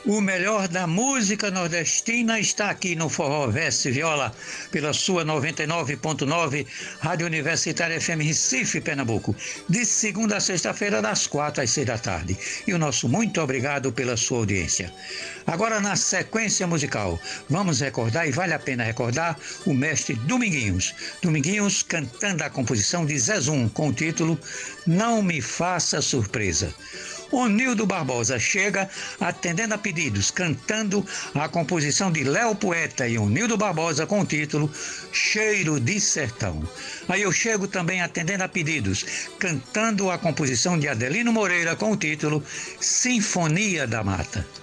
O melhor da música nordestina está aqui no Forró Verso e Viola, pela sua 99.9 Rádio Universitária FM Recife, Pernambuco, de segunda a sexta-feira, das 4 às 6 da tarde. E o nosso muito obrigado pela sua audiência. Agora, na sequência musical, vamos recordar, e vale a pena recordar, o mestre Dominguinhos. Dominguinhos cantando a composição de Zezum, com o título Não Me Faça Surpresa. O Nildo Barbosa chega atendendo a pedidos, cantando a composição de Léo Poeta e o Nildo Barbosa com o título Cheiro de Sertão. Aí eu chego também atendendo a pedidos, cantando a composição de Adelino Moreira com o título Sinfonia da Mata.